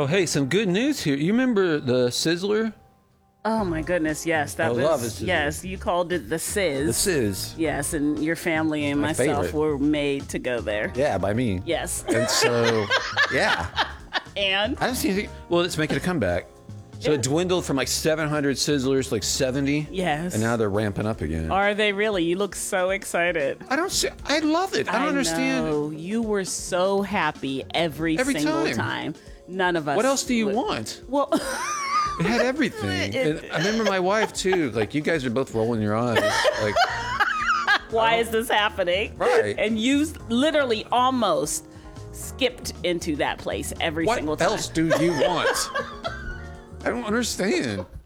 Oh, hey, some good news here. You remember the Sizzler? Oh my goodness, yes, that I was love it. yes. You called it the Sizz. The Sizz. Yes, and your family and My myself favorite. were made to go there. Yeah, by me. Yes, And so, yeah. and I don't see anything. Well, let's make it a comeback. So it dwindled from like 700 Sizzlers to like 70. yes. And now they're ramping up again. Are they really? You look so excited. I don't see. I love it. I don't understand. know. You were so happy every Every single time. time. None of us. What else do you would- want? Well, It had everything. And I remember my wife too. Like, you guys are both rolling your eyes. Like, why is this happening? Right. And you literally almost skipped into that place every what single time. else do you want? I don't understand.